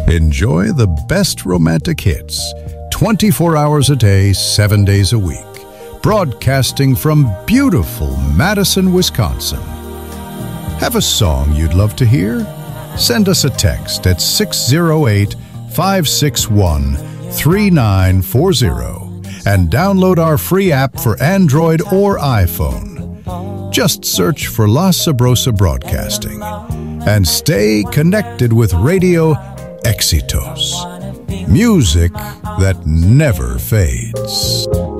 Enjoy the best romantic hits, 24 hours a day, 7 days a week. Broadcasting from beautiful Madison, Wisconsin. Have a song you'd love to hear? Send us a text at 608-561-3940 and download our free app for Android or iPhone. Just search for La Sabrosa Broadcasting and stay connected with Radio Éxitos. Music that never fades.